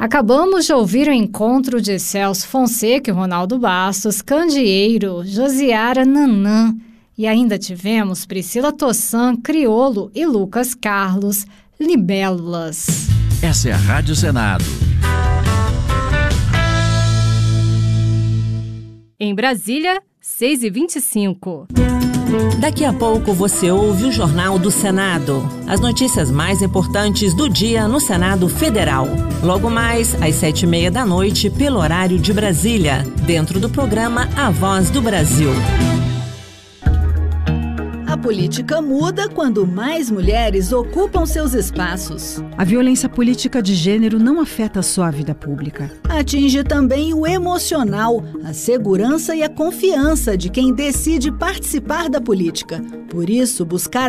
Acabamos de ouvir o encontro de Celso Fonseca e Ronaldo Bastos, Candeeiro, Josiara Nanã. E ainda tivemos Priscila Tossan, Criolo e Lucas Carlos, Libélulas. Essa é a Rádio Senado. Em Brasília, 6h25. Daqui a pouco você ouve o Jornal do Senado. As notícias mais importantes do dia no Senado Federal. Logo mais, às 7h30 pelo horário de Brasília, dentro do programa A Voz do Brasil. A política muda quando mais mulheres ocupam seus espaços. A violência política de gênero não afeta só a vida pública. Atinge também o emocional, a segurança e a confiança de quem decide participar da política. Por isso, buscar